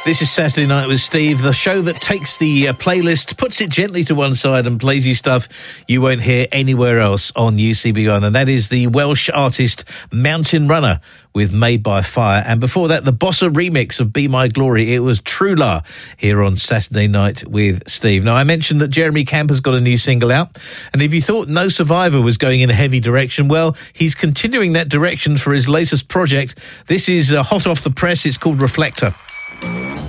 This is Saturday Night with Steve, the show that takes the playlist, puts it gently to one side and plays you stuff you won't hear anywhere else on UCB1. And that is the Welsh artist Mountain Runner with Made by Fire. And before that, the Bossa remix of Be My Glory. It was True La here on Saturday Night with Steve. Now, I mentioned that Jeremy Camp has got a new single out. And if you thought No Survivor was going in a heavy direction, well, he's continuing that direction for his latest project. This is hot off the press. It's called Reflector.